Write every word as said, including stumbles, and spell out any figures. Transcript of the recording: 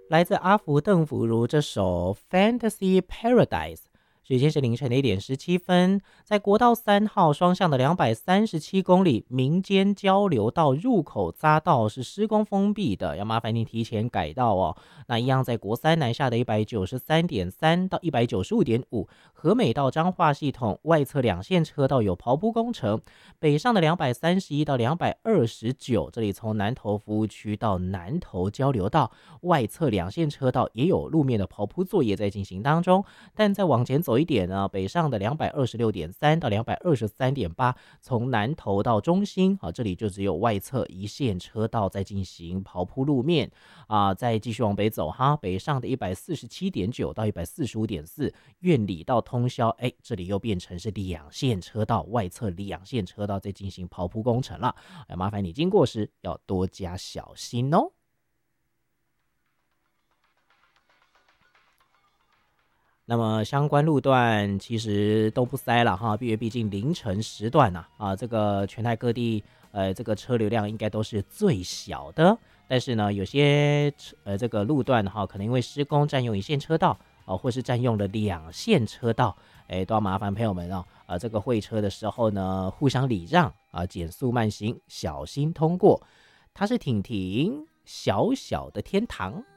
来自阿福邓福如这首《Fantasy Paradise》。时间是凌晨的一点十七分，在国道三号双向的两百三十七公里民间交流道入口匝道是施工封闭的，要麻烦您提前改道哦。那一样在国三南下的一百九十三点三到一百九十五点五，和美到彰化系统外侧两线车道有刨铺工程，北上的两百三十一到两百二十九，这里从南投服务区到南投交流道外侧两线车道也有路面的刨铺作业在进行当中，但再往前走一点呢，北上的两百二十六点三到两百二十三点八，从南投到中心啊，这里就只有外侧一线车道在进行刨铺路面啊，再继续往北走哈，北上的一百四十七点九到一百四十五点四，苑里到通霄，哎，这里又变成是两线车道，外侧两线车道在进行刨铺工程了，哎，麻烦你经过时要多加小心哦。那么相关路段其实都不塞了哈，因为毕竟凌晨时段呐、啊，啊，这个全台各地呃这个车流量应该都是最小的，但是呢，有些呃这个路段哈、啊，可能因为施工占用一线车道啊，或是占用了两线车道，哎，都要麻烦朋友们啊，啊这个会车的时候呢，互相礼让啊，减速慢行，小心通过。它是婷婷小小的天堂。